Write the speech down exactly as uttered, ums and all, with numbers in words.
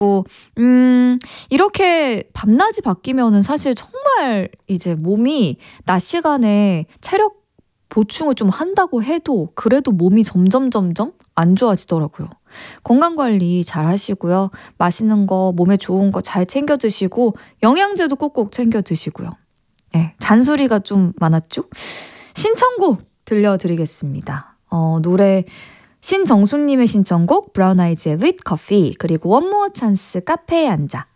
음, 이렇게 밤낮이 바뀌면은 사실 정말 이제 몸이 낮 시간에 체력 보충을 좀 한다고 해도 그래도 몸이 점점 점점 안 좋아지더라고요. 건강 관리 잘 하시고요. 맛있는 거, 몸에 좋은 거 잘 챙겨 드시고 영양제도 꼭꼭 챙겨 드시고요. 네, 잔소리가 좀 많았죠? 신청곡 들려드리겠습니다. 어, 노래 신정수님의 신청곡 브라운 아이즈의 With Coffee 그리고 원모어 찬스 카페에 앉아